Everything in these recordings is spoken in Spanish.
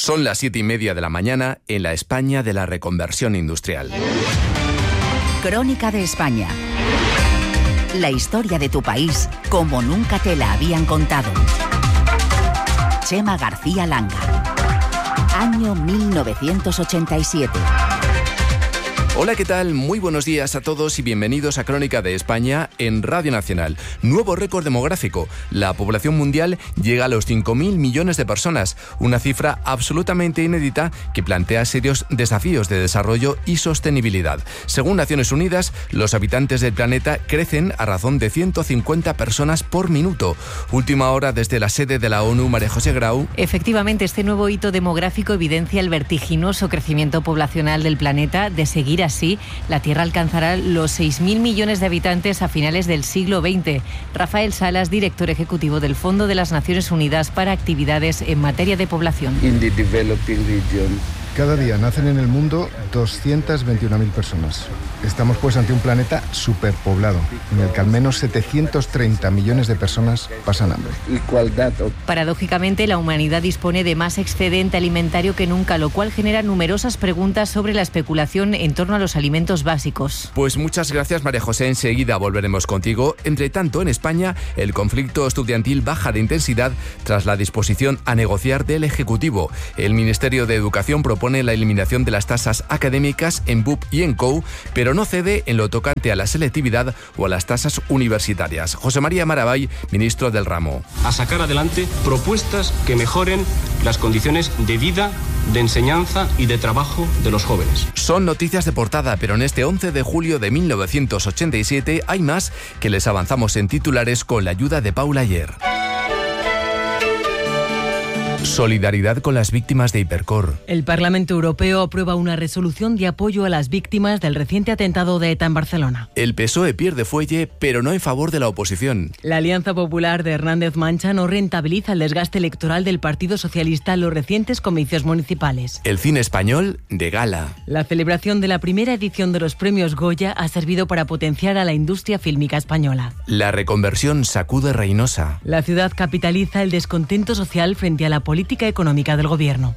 Son las 7:30 de la mañana en la España de la reconversión industrial. Crónica de España. La historia de tu país como nunca te la habían contado. Chema García Langa. Año 1987. Hola, ¿qué tal? Muy buenos días a todos y bienvenidos a Crónica de España en Radio Nacional. Nuevo récord demográfico. La población mundial llega a los 5.000 millones de personas, una cifra absolutamente inédita que plantea serios desafíos de desarrollo y sostenibilidad. Según Naciones Unidas, los habitantes del planeta crecen a razón de 150 personas por minuto. Última hora desde la sede de la ONU, María José Grau. Efectivamente, este nuevo hito demográfico evidencia el vertiginoso crecimiento poblacional del planeta. De seguir así, la Tierra alcanzará los 6.000 millones de habitantes a finales del siglo XX. Rafael Salas, director ejecutivo del Fondo de las Naciones Unidas para Actividades en Materia de Población. Cada día nacen en el mundo 221.000 personas. Estamos pues ante un planeta superpoblado, en el que al menos 730 millones de personas pasan hambre. Paradójicamente, la humanidad dispone de más excedente alimentario que nunca, lo cual genera numerosas preguntas sobre la especulación en torno a los alimentos básicos. Pues muchas gracias, María José. Enseguida volveremos contigo. Entre tanto, en España, el conflicto estudiantil baja de intensidad tras la disposición a negociar del Ejecutivo. El Ministerio de Educación propone la eliminación de las tasas académicas en BUP y en COU, pero no cede en lo tocante a la selectividad o a las tasas universitarias. José María Marabay, ministro del ramo. A sacar adelante propuestas que mejoren las condiciones de vida, de enseñanza y de trabajo de los jóvenes. Son noticias de portada, pero en este 11 de julio de 1987 hay más que les avanzamos en titulares con la ayuda de Paula Ayer. Solidaridad con las víctimas de Hipercor. El Parlamento Europeo aprueba una resolución de apoyo a las víctimas del reciente atentado de ETA en Barcelona. El PSOE pierde fuelle, pero no en favor de la oposición. La Alianza Popular de Hernández Mancha no rentabiliza el desgaste electoral del Partido Socialista en los recientes comicios municipales. El cine español de gala. La celebración de la primera edición de los premios Goya ha servido para potenciar a la industria fílmica española. La reconversión sacude Reynosa. La ciudad capitaliza el descontento social frente a la política económica del gobierno.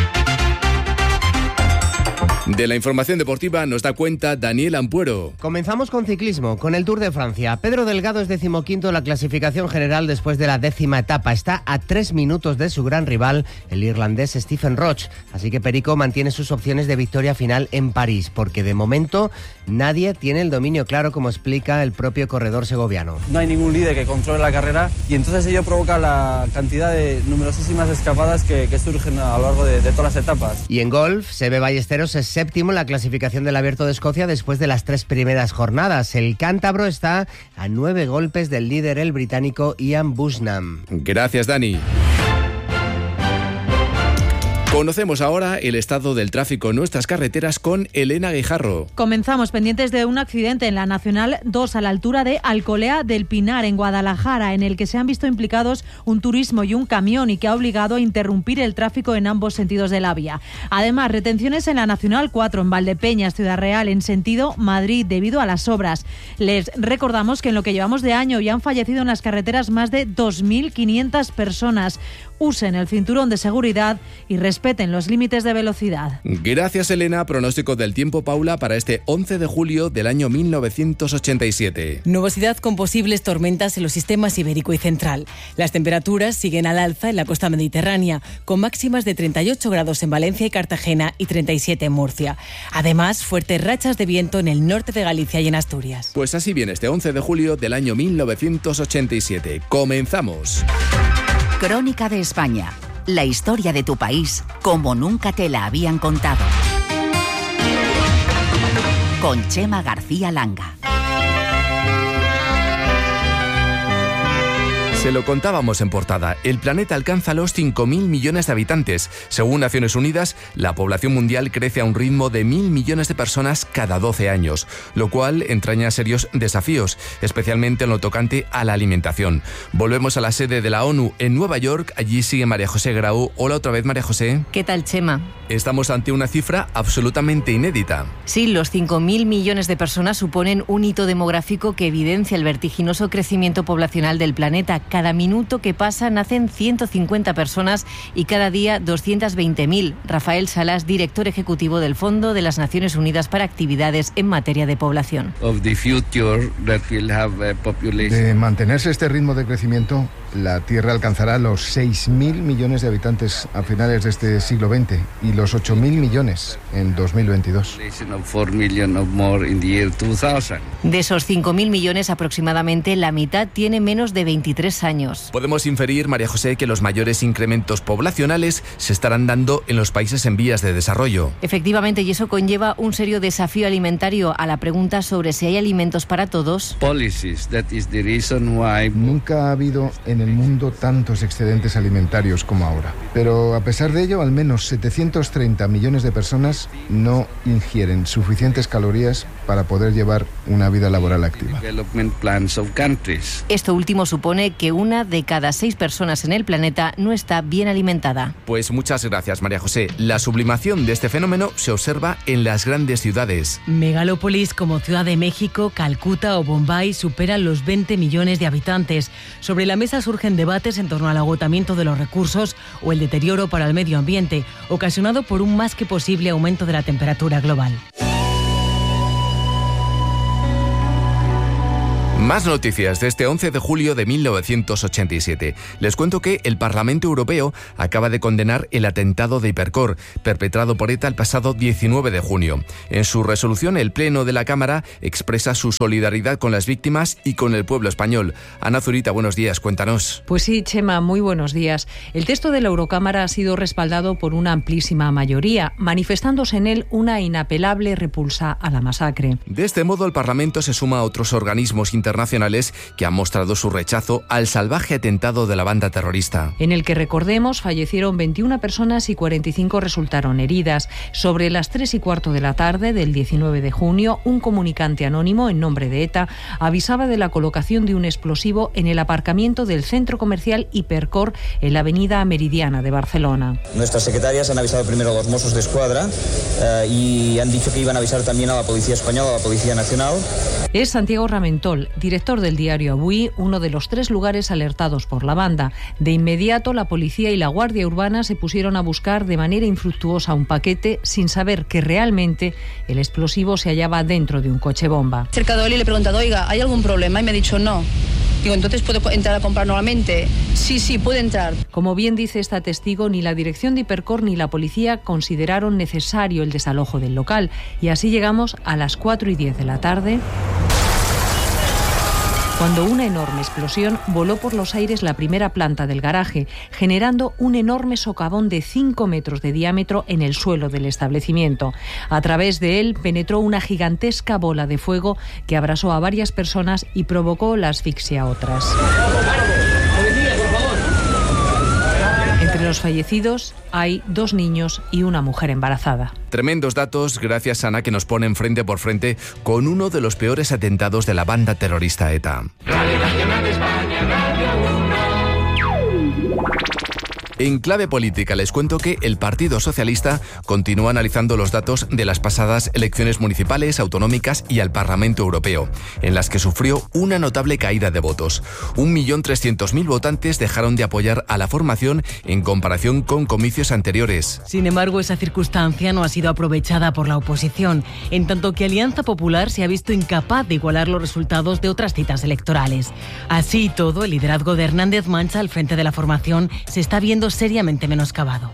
De la información deportiva nos da cuenta Daniel Ampuero. Comenzamos con ciclismo, con el Tour de Francia. Pedro Delgado es 15º en la clasificación general después de la 10ª etapa. Está a 3 minutos de su gran rival, el irlandés Stephen Roche. Así que Perico mantiene sus opciones de victoria final en París, porque de momento nadie tiene el dominio claro, como explica el propio corredor segoviano. No hay ningún líder que controle la carrera y entonces ello provoca la cantidad de numerosísimas escapadas que surgen a lo largo de todas las etapas. Y en golf, Seve Ballesteros es séptimo en la clasificación del Abierto de Escocia después de las 3 primeras jornadas. El cántabro está a 9 golpes del líder, el británico Ian Bushnam. Gracias, Dani. Conocemos ahora el estado del tráfico en nuestras carreteras con Elena Guijarro. Comenzamos pendientes de un accidente en la Nacional 2 a la altura de Alcolea del Pinar, en Guadalajara, en el que se han visto implicados un turismo y un camión y que ha obligado a interrumpir el tráfico en ambos sentidos de la vía. Además, retenciones en la Nacional 4 en Valdepeñas, Ciudad Real, en sentido Madrid, debido a las obras. Les recordamos que en lo que llevamos de año ya han fallecido en las carreteras más de 2.500 personas. Usen el cinturón de seguridad y respeten los límites de velocidad. Gracias, Elena. Pronóstico del tiempo, Paula, para este 11 de julio del año 1987. Nubosidad con posibles tormentas en los sistemas ibérico y central. Las temperaturas siguen al alza en la costa mediterránea, con máximas de 38 grados en Valencia y Cartagena y 37 en Murcia. Además, fuertes rachas de viento en el norte de Galicia y en Asturias. Pues así viene este 11 de julio del año 1987. ¡Comenzamos! Crónica de España. La historia de tu país como nunca te la habían contado. Con Chema García Langa. Se lo contábamos en portada. El planeta alcanza los 5.000 millones de habitantes. Según Naciones Unidas, la población mundial crece a un ritmo de 1.000 millones de personas cada 12 años, lo cual entraña serios desafíos, especialmente en lo tocante a la alimentación. Volvemos a la sede de la ONU en Nueva York. Allí sigue María José Grau. Hola otra vez, María José. ¿Qué tal, Chema? Estamos ante una cifra absolutamente inédita. Sí, los 5.000 millones de personas suponen un hito demográfico que evidencia el vertiginoso crecimiento poblacional del planeta. Cada minuto que pasa nacen 150 personas y cada día 220.000. Rafael Salas, director ejecutivo del Fondo de las Naciones Unidas para Actividades en materia de población. De mantenerse este ritmo de crecimiento, la Tierra alcanzará los 6.000 millones de habitantes a finales de este siglo XX y los 8.000 millones en 2022. De esos 5.000 millones, aproximadamente la mitad tiene menos de 23 años. Podemos inferir, María José, que los mayores incrementos poblacionales se estarán dando en los países en vías de desarrollo. Efectivamente, y eso conlleva un serio desafío alimentario. A la pregunta sobre si hay alimentos para todos. Nunca ha habido en el mundo tantos excedentes alimentarios como ahora. Pero a pesar de ello, al menos 730 millones de personas no ingieren suficientes calorías para poder llevar una vida laboral activa. Esto último supone que 1 de cada 6 personas en el planeta no está bien alimentada. Pues muchas gracias, María José. La sublimación de este fenómeno se observa en las grandes ciudades. Megalópolis como Ciudad de México, Calcuta o Bombay superan los 20 millones de habitantes. Sobre la mesa surgen debates en torno al agotamiento de los recursos o el deterioro para el medio ambiente, ocasionado por un más que posible aumento de la temperatura global. Más noticias de este 11 de julio de 1987. Les cuento que el Parlamento Europeo acaba de condenar el atentado de Hipercor, perpetrado por ETA el pasado 19 de junio. En su resolución, el Pleno de la Cámara expresa su solidaridad con las víctimas y con el pueblo español. Ana Zurita, buenos días, cuéntanos. Pues sí, Chema, muy buenos días. El texto de la Eurocámara ha sido respaldado por una amplísima mayoría, manifestándose en él una inapelable repulsa a la masacre. De este modo, el Parlamento se suma a otros organismos internacionales que han mostrado su rechazo al salvaje atentado de la banda terrorista. En el que, recordemos, fallecieron 21 personas y 45 resultaron heridas. Sobre las 3:15 de la tarde del 19 de junio, un comunicante anónimo en nombre de ETA avisaba de la colocación de un explosivo en el aparcamiento del centro comercial Hipercor en la avenida Meridiana de Barcelona. Nuestras secretarias han avisado primero a los Mossos de Escuadra y han dicho que iban a avisar también a la Policía Española, a la Policía Nacional. Es Santiago Ramentol, director del diario Avui, uno de los 3 lugares alertados por la banda. De inmediato, la policía y la Guardia Urbana se pusieron a buscar de manera infructuosa un paquete sin saber que realmente el explosivo se hallaba dentro de un coche bomba. Cerca de él y le he preguntado, oiga, ¿hay algún problema? Y me ha dicho no. Digo, ¿entonces puedo entrar a comprar nuevamente? Sí, puede entrar. Como bien dice esta testigo, ni la dirección de Hipercor ni la policía consideraron necesario el desalojo del local. Y así llegamos a las 4:10 de la tarde, cuando una enorme explosión voló por los aires la primera planta del garaje, generando un enorme socavón de 5 metros de diámetro en el suelo del establecimiento. A través de él penetró una gigantesca bola de fuego que abrasó a varias personas y provocó la asfixia a otras. Entre los fallecidos hay 2 niños y una mujer embarazada. Tremendos datos, gracias Ana, que nos ponen frente por frente con uno de los peores atentados de la banda terrorista ETA. Radio Nacional de España, Radio 1. En clave política les cuento que el Partido Socialista continúa analizando los datos de las pasadas elecciones municipales, autonómicas y al Parlamento Europeo, en las que sufrió una notable caída de votos. 1.300.000 votantes dejaron de apoyar a la formación en comparación con comicios anteriores. Sin embargo, esa circunstancia no ha sido aprovechada por la oposición, en tanto que Alianza Popular se ha visto incapaz de igualar los resultados de otras citas electorales. Así y todo, el liderazgo de Hernández Mancha al frente de la formación se está viendo seriamente menoscabado.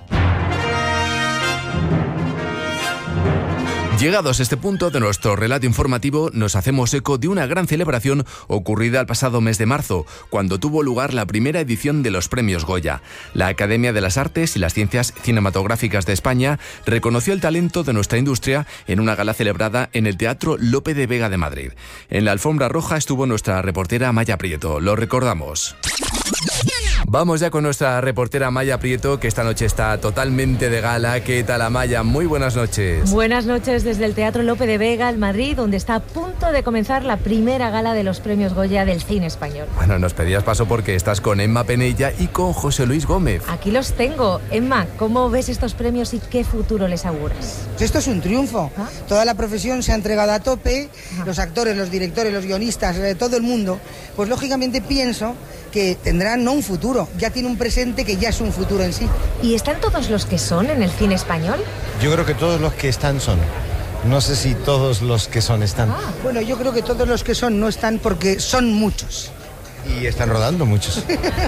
Llegados a este punto de nuestro relato informativo, nos hacemos eco de una gran celebración ocurrida el pasado mes de marzo, cuando tuvo lugar la primera edición de los Premios Goya. La Academia de las Artes y las Ciencias Cinematográficas de España reconoció el talento de nuestra industria en una gala celebrada en el Teatro Lope de Vega de Madrid. En la alfombra roja estuvo nuestra reportera Maya Prieto. Lo recordamos. Vamos ya con nuestra reportera Maya Prieto, que esta noche está totalmente de gala. ¿Qué tal, Amaya? Muy buenas noches. Buenas noches desde el Teatro Lope de Vega en Madrid, donde está a punto de comenzar la primera gala de los Premios Goya del cine español. Bueno, nos pedías paso porque estás con Emma Penella y con José Luis Gómez. Aquí los tengo. Emma, ¿cómo ves estos premios y qué futuro les auguras? Esto es un triunfo. ¿Ah? Toda la profesión se ha entregado a tope, los actores, los directores, los guionistas, todo el mundo. Pues lógicamente pienso que tendrán no un futuro, ya tiene un presente que ya es un futuro en sí. ¿Y están todos los que son en el cine español? Yo creo que todos los que están son. No sé si todos los que son están. Bueno, yo creo que todos los que son no están porque son muchos. Y están rodando muchos.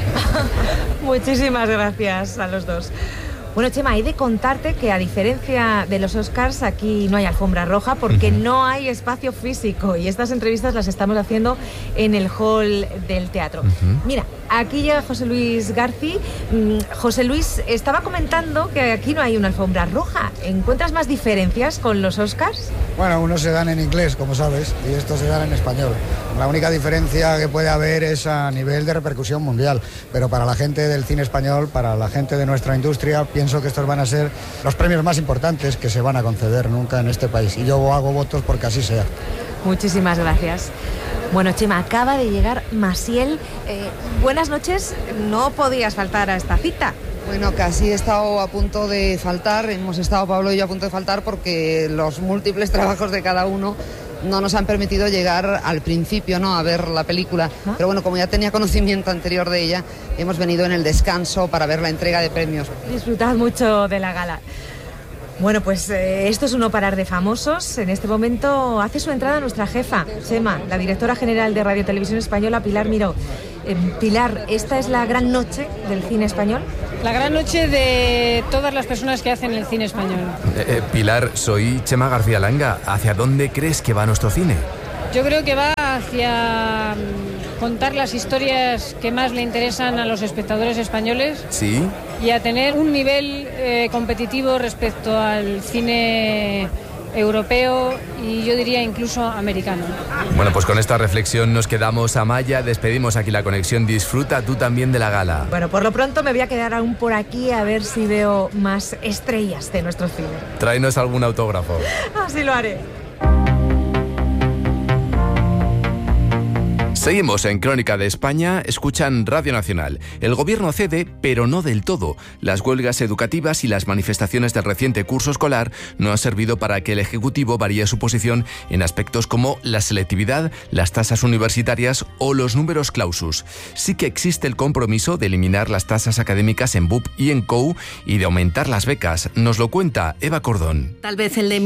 Muchísimas gracias a los dos. Bueno, Chema, he de contarte que a diferencia de los Oscars, aquí no hay alfombra roja porque no hay espacio físico y estas entrevistas las estamos haciendo en el hall del teatro. Mira, aquí llega José Luis García. José Luis, estaba comentando que aquí no hay una alfombra roja. ¿Encuentras más diferencias con los Oscars? Bueno, unos se dan en inglés, como sabes, y estos se dan en español. La única diferencia que puede haber es a nivel de repercusión mundial, pero para la gente del cine español, para la gente de nuestra industria, pienso que estos van a ser los premios más importantes que se van a conceder nunca en este país, y yo hago votos porque así sea. Muchísimas gracias. Bueno, Chema, acaba de llegar Maciel. Buenas noches, no podías faltar a esta cita. Bueno, casi he estado a punto de faltar, hemos estado Pablo y yo a punto de faltar porque los múltiples trabajos de cada uno no nos han permitido llegar al principio, ¿no?, a ver la película. Pero bueno, como ya tenía conocimiento anterior de ella, hemos venido en el descanso para ver la entrega de premios. Disfrutad mucho de la gala. Bueno, pues esto es un no parar de famosos. En este momento hace su entrada nuestra jefa, Chema, la directora general de Radio Televisión Española, Pilar Miró. Pilar, ¿esta es la gran noche del cine español? La gran noche de todas las personas que hacen el cine español. Pilar, soy Chema García Langa. ¿Hacia dónde crees que va nuestro cine? Yo creo que va hacia contar las historias que más le interesan a los espectadores españoles. Sí. Y a tener un nivel competitivo respecto al cine europeo y yo diría incluso americano. Bueno, pues con esta reflexión nos quedamos, Amaya, despedimos aquí la conexión. Disfruta tú también de la gala. Bueno, por lo pronto me voy a quedar aún por aquí a ver si veo más estrellas de nuestro cine. Tráenos algún autógrafo. Así lo haré. Seguimos en Crónica de España, escuchan Radio Nacional. El gobierno cede, pero no del todo. Las huelgas educativas y las manifestaciones del reciente curso escolar no han servido para que el Ejecutivo varíe su posición en aspectos como la selectividad, las tasas universitarias o los números clausus. Sí que existe el compromiso de eliminar las tasas académicas en BUP y en COU y de aumentar las becas. Nos lo cuenta Eva Cordón. Tal vez el de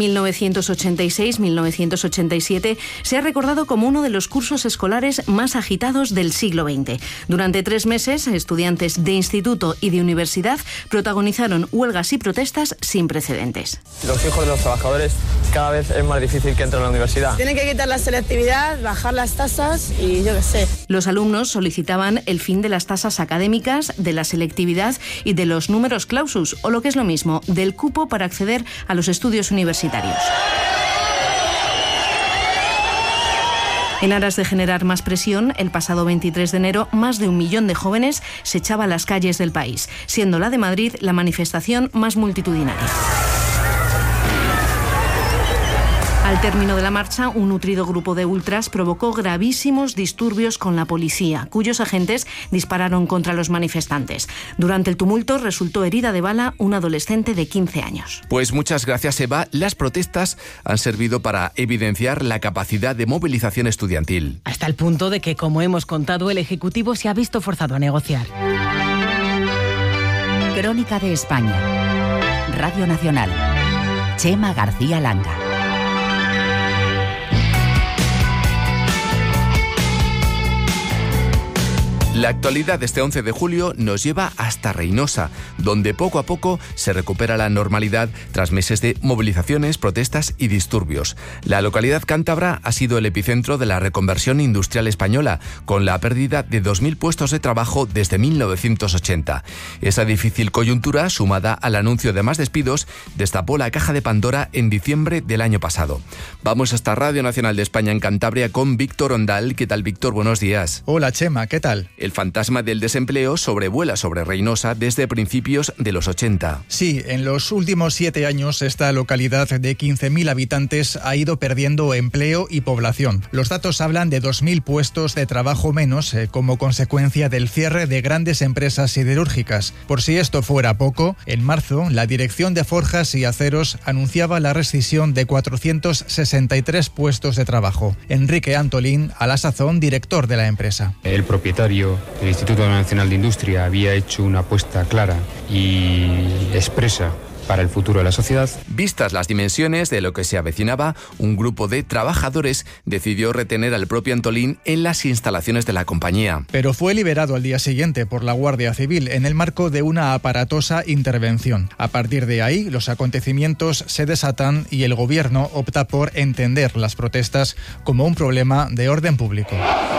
1986-1987 se ha recordado como uno de los cursos escolares más agitados del siglo XX. Durante 3 meses, estudiantes de instituto y de universidad protagonizaron huelgas y protestas sin precedentes. Los hijos de los trabajadores cada vez es más difícil que entren a la universidad. Tienen que quitar la selectividad, bajar las tasas y yo qué sé. Los alumnos solicitaban el fin de las tasas académicas, de la selectividad y de los números clausus, o lo que es lo mismo, del cupo para acceder a los estudios universitarios. En aras de generar más presión, el pasado 23 de enero, más de 1 millón de jóvenes se echaba a las calles del país, siendo la de Madrid la manifestación más multitudinaria. Al término de la marcha, un nutrido grupo de ultras provocó gravísimos disturbios con la policía, cuyos agentes dispararon contra los manifestantes. Durante el tumulto resultó herida de bala una adolescente de 15 años. Pues muchas gracias, Eva. Las protestas han servido para evidenciar la capacidad de movilización estudiantil. Hasta el punto de que, como hemos contado, el Ejecutivo se ha visto forzado a negociar. Crónica de España. Radio Nacional. Chema García Langa. La actualidad de este 11 de julio nos lleva hasta Reynosa, donde poco a poco se recupera la normalidad tras meses de movilizaciones, protestas y disturbios. La localidad cántabra ha sido el epicentro de la reconversión industrial española, con la pérdida de 2.000 puestos de trabajo desde 1980. Esa difícil coyuntura, sumada al anuncio de más despidos, destapó la caja de Pandora en diciembre del año pasado. Vamos hasta Radio Nacional de España en Cantabria con Víctor Ondal. ¿Qué tal, Víctor? Buenos días. Hola, Chema, ¿qué tal? El fantasma del desempleo sobrevuela sobre Reynosa desde principios de los 80. Sí, en los últimos 7 años esta localidad de 15.000 habitantes ha ido perdiendo empleo y población. Los datos hablan de 2.000 puestos de trabajo menos como consecuencia del cierre de grandes empresas siderúrgicas. Por si esto fuera poco, en marzo la Dirección de Forjas y Aceros anunciaba la rescisión de 463 puestos de trabajo. Enrique Antolín, a la sazón director de la empresa. El propietario cuando el Instituto Nacional de Industria había hecho una apuesta clara y expresa para el futuro de la sociedad. Vistas las dimensiones de lo que se avecinaba, un grupo de trabajadores decidió retener al propio Antolín en las instalaciones de la compañía. Pero fue liberado al día siguiente por la Guardia Civil en el marco de una aparatosa intervención. A partir de ahí, los acontecimientos se desatan y el gobierno opta por entender las protestas como un problema de orden público.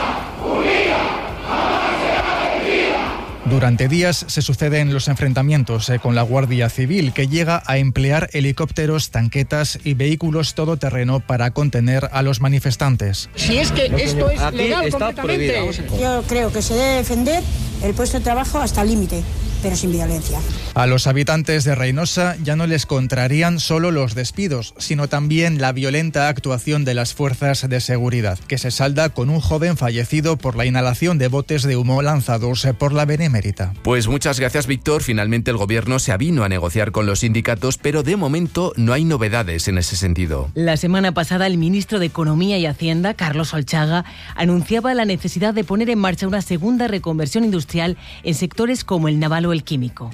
Durante días se suceden los enfrentamientos con la Guardia Civil, que llega a emplear helicópteros, tanquetas y vehículos todoterreno para contener a los manifestantes. Si es que esto es legal completamente. Yo creo que se debe defender el puesto de trabajo hasta el límite, pero sin violencia. A los habitantes de Reynosa ya no les contrarían solo los despidos, sino también la violenta actuación de las fuerzas de seguridad, que se salda con un joven fallecido por la inhalación de botes de humo lanzados por la Benemérita. Pues muchas gracias, Víctor. Finalmente el gobierno se avino a negociar con los sindicatos, pero de momento no hay novedades en ese sentido. La semana pasada el ministro de Economía y Hacienda, Carlos Olchaga, anunciaba la necesidad de poner en marcha una segunda reconversión industrial en sectores como el naval o el químico.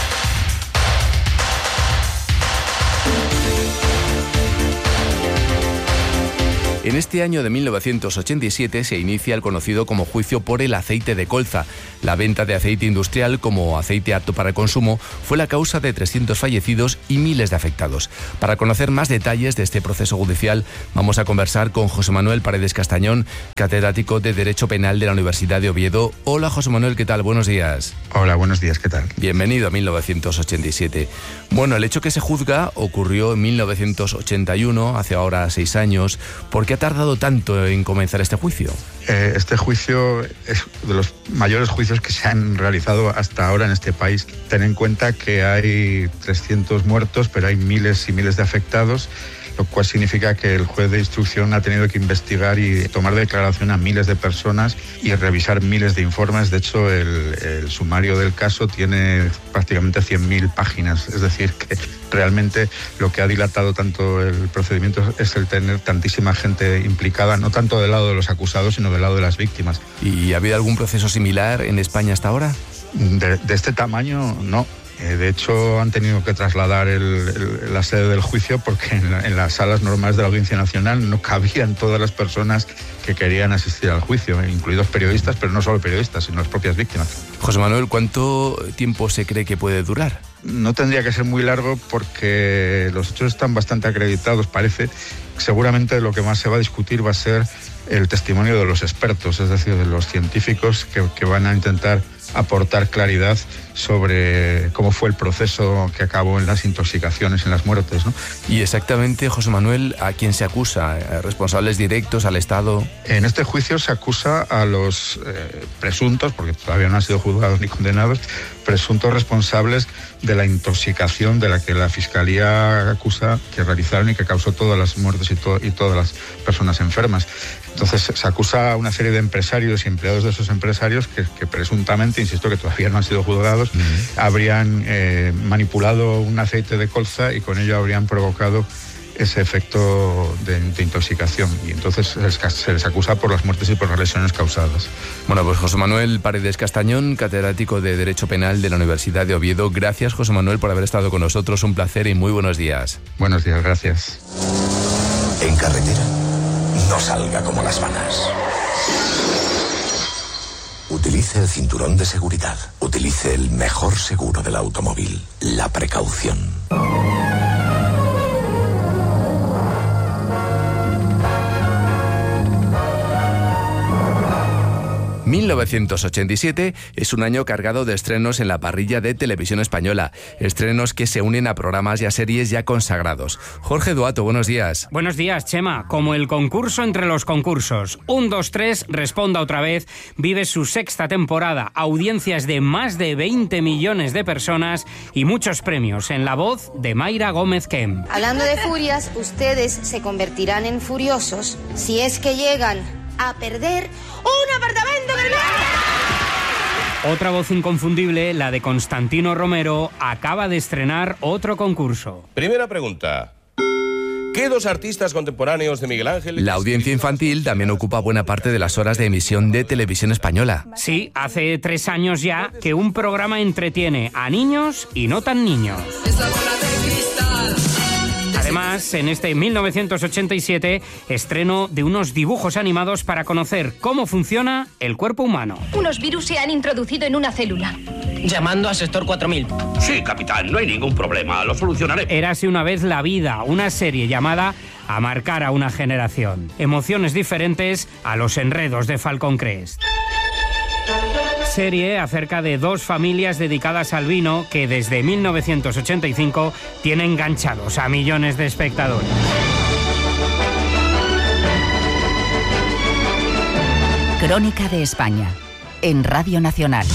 En este año de 1987 se inicia el conocido como juicio por el aceite de colza. La venta de aceite industrial como aceite apto para el consumo fue la causa de 300 fallecidos y miles de afectados. Para conocer más detalles de este proceso judicial, vamos a conversar con José Manuel Paredes Castañón, catedrático de Derecho Penal de la Universidad de Oviedo. Hola José Manuel, ¿qué tal? Buenos días. Hola, buenos días, ¿qué tal? Bienvenido a 1987. Bueno, el hecho que se juzga ocurrió en 1981, hace ahora 6 años. ¿Por qué ha tardado tanto en comenzar este juicio? Este juicio es de los mayores juicios que se han realizado hasta ahora en este país. Ten en cuenta que hay 300 muertos, pero hay miles y miles de afectados, lo cual significa que el juez de instrucción ha tenido que investigar y tomar declaración a miles de personas y revisar miles de informes. De hecho, el sumario del caso tiene prácticamente 100.000 páginas, es decir, que realmente lo que ha dilatado tanto el procedimiento es el tener tantísima gente implicada, no tanto del lado de los acusados, sino del lado de las víctimas. ¿Y ha habido algún proceso similar en España hasta ahora? De este tamaño, no. De hecho, han tenido que trasladar la sede del juicio porque en las salas normales de la Audiencia Nacional no cabían todas las personas que querían asistir al juicio, incluidos periodistas, pero no solo periodistas, sino las propias víctimas. José Manuel, ¿cuánto tiempo se cree que puede durar? No tendría que ser muy largo porque los hechos están bastante acreditados, parece. Seguramente lo que más se va a discutir va a ser el testimonio de los expertos, es decir, de los científicos que van a intentar aportar claridad sobre cómo fue el proceso que acabó en las intoxicaciones, en las muertes, ¿no? Y exactamente, José Manuel, ¿a quién se acusa? ¿A responsables directos, al Estado? En este juicio se acusa a los presuntos, porque todavía no han sido juzgados ni condenados, presuntos responsables de la intoxicación de la que la Fiscalía acusa que realizaron y que causó todas las muertes y todas las personas enfermas. Entonces se acusa a una serie de empresarios y empleados de esos empresarios que presuntamente, insisto que todavía no han sido juzgados, habrían manipulado un aceite de colza y con ello habrían provocado ese efecto de intoxicación, y entonces se les acusa por las muertes y por las lesiones causadas. Bueno, pues José Manuel Paredes Castañón, catedrático de Derecho Penal de la Universidad de Oviedo. Gracias, José Manuel, por haber estado con nosotros. Un placer y muy buenos días. Buenos días, gracias. En carretera, no salga como las manas. Utilice el cinturón de seguridad. Utilice el mejor seguro del automóvil, la precaución. 1987 es un año cargado de estrenos en la parrilla de Televisión Española. Estrenos que se unen a programas y a series ya consagrados. Jorge Duato, buenos días. Buenos días, Chema. Como el concurso entre los concursos. 1, 2, 3, responda otra vez. Vive su 6ª temporada. Audiencias de más de 20 millones de personas y muchos premios en la voz de Mayra Gómez Kem. Hablando de furias, ustedes se convertirán en furiosos si es que llegan a perder un apartamento en el mes. Otra voz inconfundible, la de Constantino Romero, acaba de estrenar otro concurso. Primera pregunta. ¿Qué dos artistas contemporáneos de Miguel Ángel? La audiencia infantil también ocupa buena parte de las horas de emisión de televisión española. Sí, hace 3 años ya que un programa entretiene a niños y no tan niños. Además, en este 1987, estreno de unos dibujos animados para conocer cómo funciona el cuerpo humano. Unos virus se han introducido en una célula. Llamando a Sector 4000. Sí, capitán, no hay ningún problema, lo solucionaré. Érase una vez la vida, una serie llamada A marcar a una generación. Emociones diferentes a los enredos de Falcon Crest. Serie acerca de 2 familias dedicadas al vino que desde 1985 tienen enganchados a millones de espectadores. Crónica de España, en Radio Nacional.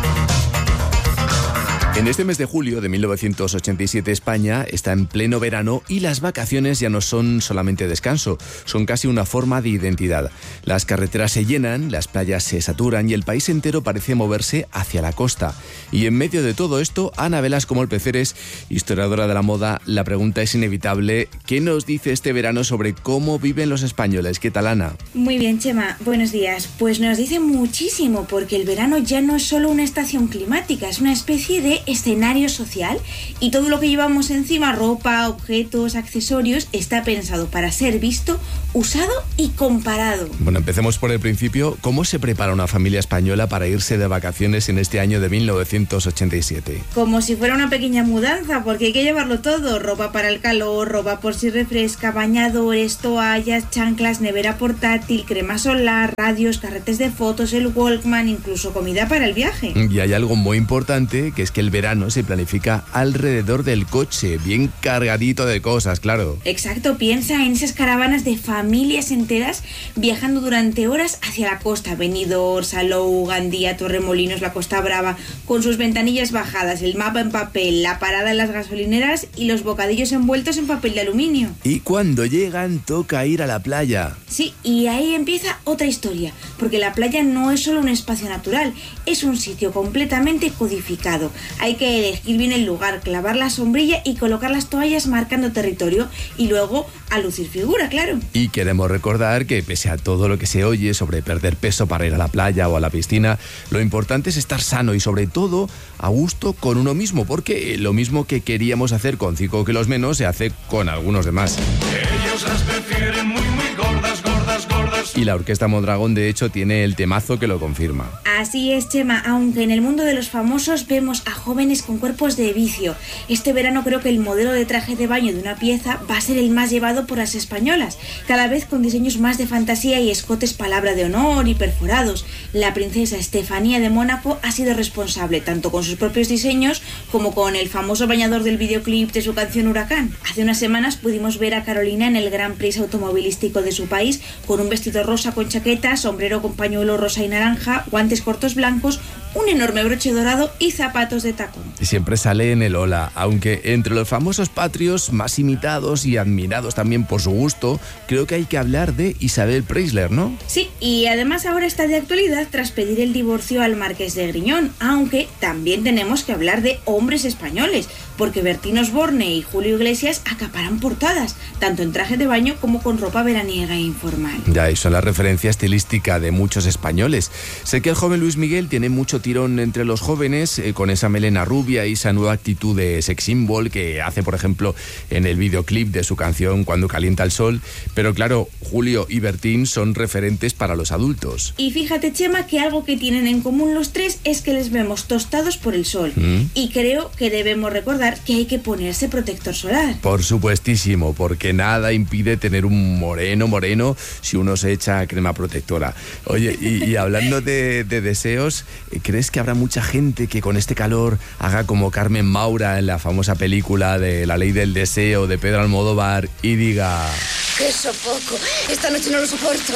En este mes de julio de 1987 España está en pleno verano y las vacaciones ya no son solamente descanso, son casi una forma de identidad. Las carreteras se llenan, las playas se saturan y el país entero parece moverse hacia la costa. Y en medio de todo esto, Ana Velasco Molpeceres, historiadora de la moda, la pregunta es inevitable. ¿Qué nos dice este verano sobre cómo viven los españoles? ¿Qué tal, Ana? Muy bien, Chema. Buenos días. Pues nos dice muchísimo porque el verano ya no es solo una estación climática, es una especie de escenario social y todo lo que llevamos encima, ropa, objetos, accesorios, está pensado para ser visto, usado y comparado. Bueno, empecemos por el principio. ¿Cómo se prepara una familia española para irse de vacaciones en este año de 1987? Como si fuera una pequeña mudanza, porque hay que llevarlo todo: ropa para el calor, ropa por si refresca, bañadores, toallas, chanclas, nevera portátil, crema solar, radios, carretes de fotos, el Walkman, incluso comida para el viaje. Y hay algo muy importante, que es que el verano se planifica alrededor del coche, bien cargadito de cosas, claro. Exacto, piensa en esas caravanas de familias enteras viajando durante horas hacia la costa: Benidorm, Salou, Gandía, Torremolinos, la Costa Brava, con sus ventanillas bajadas, el mapa en papel, la parada en las gasolineras y los bocadillos envueltos en papel de aluminio. Y cuando llegan toca ir a la playa. Sí, y ahí empieza otra historia, porque la playa no es solo un espacio natural, es un sitio completamente codificado. Hay que elegir bien el lugar, clavar la sombrilla y colocar las toallas marcando territorio y luego a lucir figura, claro. Y queremos recordar que pese a todo lo que se oye sobre perder peso para ir a la playa o a la piscina, lo importante es estar sano y sobre todo a gusto con uno mismo, porque lo mismo que queríamos hacer con 5 kilos menos se hace con algunos demás. Ellos las prefieren muy gordas, gordas, gordas. Y la Orquesta Mondragón de hecho tiene el temazo que lo confirma. Así es, Chema, aunque en el mundo de los famosos vemos a jóvenes con cuerpos de vicio. Este verano creo que el modelo de traje de baño de una pieza va a ser el más llevado por las españolas, cada vez con diseños más de fantasía y escotes palabra de honor y perforados. La princesa Estefanía de Mónaco ha sido responsable tanto con sus propios diseños como con el famoso bañador del videoclip de su canción Huracán. Hace unas semanas pudimos ver a Carolina en el Gran Prix automovilístico de su país con un vestido rosa con chaqueta, sombrero con pañuelo rosa y naranja, guantes cortos blancos, un enorme broche dorado y zapatos de tacón. Y siempre sale en el Hola, aunque entre los famosos patrios más imitados y admirados también por su gusto, creo que hay que hablar de Isabel Preisler, ¿no? Sí, y además ahora está de actualidad tras pedir el divorcio al marqués de Griñón, aunque también tenemos que hablar de hombres españoles, porque Bertín Osborne y Julio Iglesias acaparan portadas, tanto en traje de baño como con ropa veraniega e informal. Ya, y son la referencia estilística de muchos españoles. Sé que el joven Luis Miguel tiene mucho tirón entre los jóvenes, con esa melena rubia y esa nueva actitud de sex symbol que hace, por ejemplo, en el videoclip de su canción Cuando calienta el sol. Pero claro, Julio y Bertín son referentes para los adultos. Y fíjate, Chema, que algo que tienen en común los tres es que les vemos tostados por el sol. Y creo que debemos recordar que hay que ponerse protector solar. Por supuestísimo, porque nada impide tener un moreno si uno se echa crema protectora. Oye, y hablando de deseos, ¿crees que habrá mucha gente que con este calor haga como Carmen Maura en la famosa película de La ley del deseo de Pedro Almodóvar y diga: ¡qué sofoco! Esta noche no lo soporto.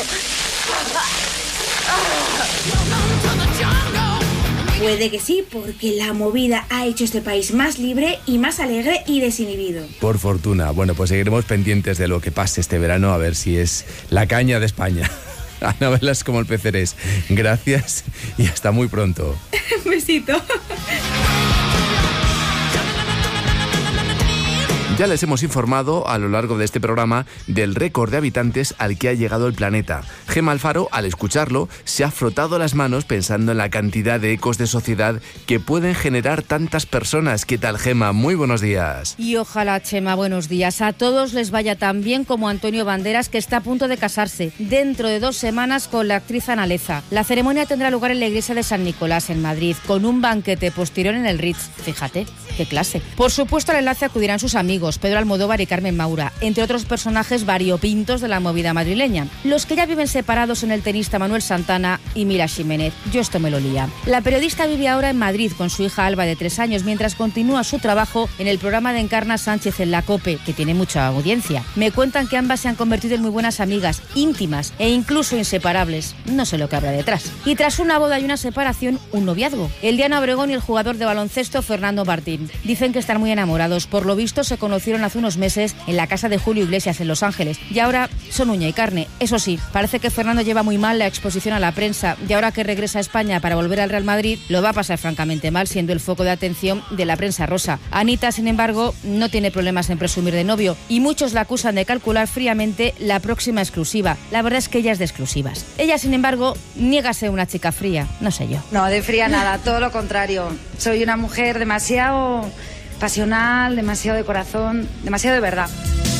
Puede que sí, porque la movida ha hecho este país más libre y más alegre y desinhibido. Por fortuna. Bueno, pues seguiremos pendientes de lo que pase este verano, a ver si es la caña de España. Ana Velasco Molpeceres, gracias y hasta muy pronto. Besito. Ya les hemos informado a lo largo de este programa del récord de habitantes al que ha llegado el planeta. Gemma Alfaro, al escucharlo, se ha frotado las manos pensando en la cantidad de ecos de sociedad que pueden generar tantas personas. ¿Qué tal, Gemma? Muy buenos días. Y ojalá, Chema, buenos días. A todos les vaya tan bien como Antonio Banderas, que está a punto de casarse dentro de 2 semanas con la actriz Analeza. La ceremonia tendrá lugar en la iglesia de San Nicolás, en Madrid, con un banquete posterior en el Ritz. Fíjate, qué clase. Por supuesto, al enlace acudirán sus amigos, Pedro Almodóvar y Carmen Maura, entre otros personajes variopintos de la movida madrileña. Los que ya viven separados en el tenista Manuel Santana y Mira Ximénez. Yo esto me lo lía. La periodista vive ahora en Madrid con su hija Alba de 3 años, mientras continúa su trabajo en el programa de Encarna Sánchez en la COPE, que tiene mucha audiencia. Me cuentan que ambas se han convertido en muy buenas amigas, íntimas e incluso inseparables. No sé lo que habrá detrás. Y tras una boda y una separación, un noviazgo. El Diana Obregón y el jugador de baloncesto Fernando Martín. Dicen que están muy enamorados. Por lo visto se conocieron hace unos meses en la casa de Julio Iglesias en Los Ángeles y ahora son uña y carne. Eso sí, parece que Fernando lleva muy mal la exposición a la prensa y ahora que regresa a España para volver al Real Madrid lo va a pasar francamente mal, siendo el foco de atención de la prensa rosa. Anita, sin embargo, no tiene problemas en presumir de novio y muchos la acusan de calcular fríamente la próxima exclusiva. La verdad es que ella es de exclusivas. Ella, sin embargo, niega ser una chica fría, no sé yo. No, de fría nada, todo lo contrario. Soy una mujer demasiado pasional, demasiado de corazón, demasiado de verdad.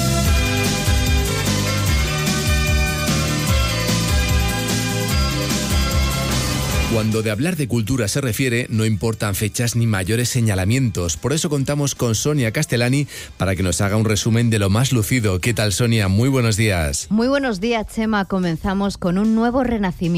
Cuando de hablar de cultura se refiere, no importan fechas ni mayores señalamientos. Por eso contamos con Sonia Castellani para que nos haga un resumen de lo más lucido. ¿Qué tal, Sonia? Muy buenos días. Muy buenos días, Chema. Comenzamos con un nuevo renacimiento.